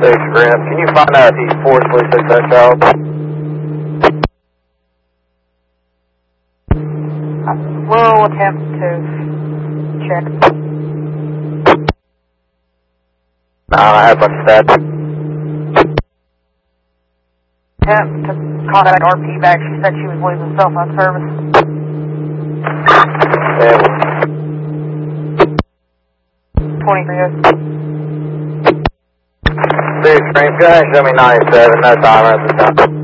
6 Grim, can you find out if he forcibly took that child? We'll attempt to check. 9, I have much stats. Attempt to contact RP back. She said she was losing cell phone service. Yeah. 23. 6 Grim, go ahead and show me 97, no timer at this time.